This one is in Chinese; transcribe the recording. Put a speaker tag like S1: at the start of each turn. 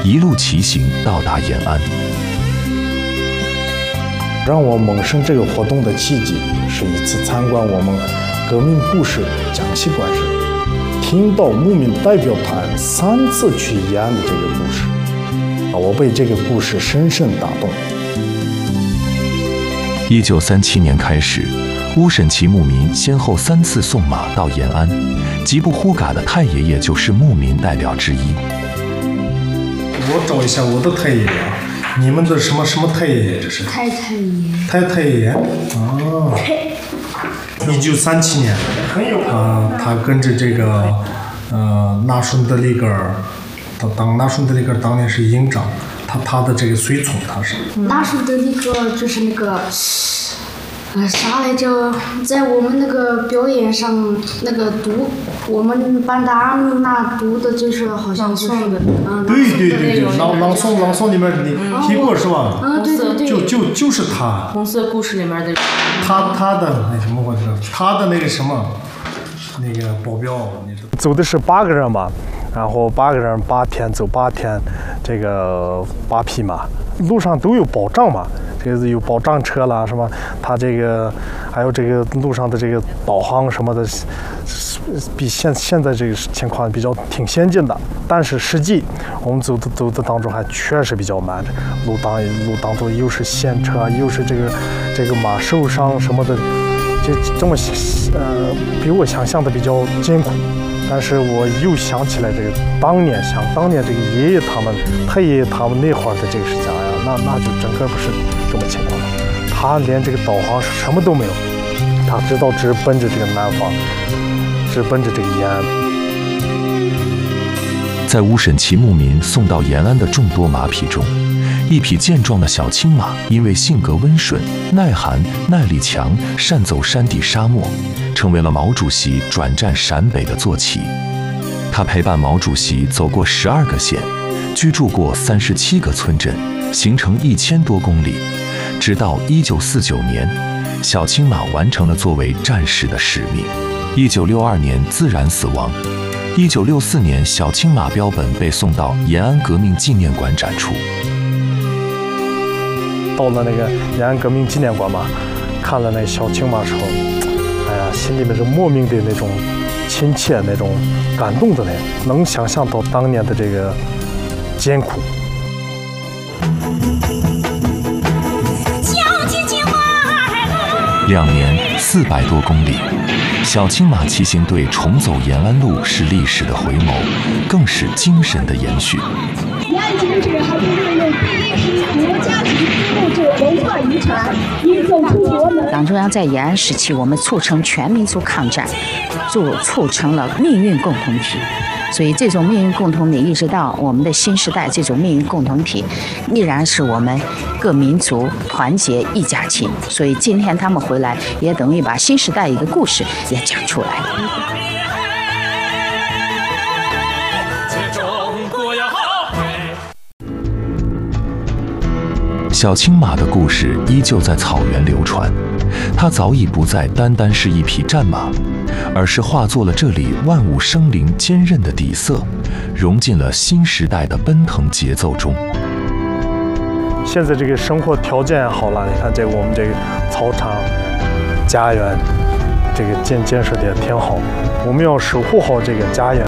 S1: 一路骑行到达延安。
S2: 让我萌生这个活动的契机，是一次参观我们革命故事讲习馆时，听到牧民代表团3次去延安的这个故事，我被这个故事深深打动。
S1: 1937年开始，乌审旗牧民先后3次送马到延安，吉布呼嘎的太爷爷就是牧民代表之一。
S2: 我找一下我的太爷爷啊，你们的什么太爷爷？这是
S3: 太爷。
S2: 太爷爷哦。1937年，他跟着这个纳顺德里格尔，纳顺德里格尔当年是营长，他的这个随从他是。
S3: 纳顺德里格尔就是那个。啥来着？在我们那个表演上，那个读我们班的阿米娜读的，就是好像就是
S2: 对，朗诵里面你听过是吧？
S3: 对，
S2: 就是他。
S4: 红色故事里面的。
S2: 他的那什么我知道，他的那个什么，那个保镖，走的是8个人嘛，然后8个人8天走8天，这个8匹马，路上都有保障嘛。这个有保障车啦，什么，它这个还有这个路上的这个导航什么的，比现在这个情况挺先进的。但是实际我们走的当中还确实比较慢，路当中又是陷车，又是这个马受伤什么的，就这么比我想象的比较艰苦。但是我又想起来这个当年这个爷爷他们太爷爷他们那会儿的这个是家呀，那就整个不是这么情况了。他连这个导航什么都没有，他直奔着这个南方，直奔着这个延安。
S1: 在乌审旗牧民送到延安的众多马匹中，一匹健壮的小青马，因为性格温顺、耐寒、耐力强，善走山地沙漠，成为了毛主席转战陕北的坐骑。他陪伴毛主席走过12个县，居住过37个村镇，行程1000多公里。直到1949年，小青马完成了作为战士的使命。1962年自然死亡。1964年，小青马标本被送到延安革命纪念馆展出。
S2: 到了那个延安革命纪念馆嘛，看了那小青马时候，哎呀，心里面是莫名的那种亲切，那种感动的能想象到当年的这个艰苦。
S1: 2年400多公里，小青马骑行队重走延安路是历史的回眸，更是精神的延续。
S5: 延安遗址还被列入第1批国家级非物质文化遗产，应走出国门。
S6: 党中央在延安时期，我们促成全民族抗战，促成了命运共同体。所以这种命运共同体一直到我们的新时代，这种命运共同体依然是我们各民族团结一家亲。所以今天他们回来，也等于把新时代一个故事也讲出来了。
S1: 小青马的故事依旧在草原流传，它早已不再单单是一匹战马，而是化作了这里万物生灵坚韧的底色，融进了新时代的奔腾节奏中。
S2: 现在这个生活条件好了，你看这个我们这个操场、家园，这个建设的也挺好。我们要守护好这个家园，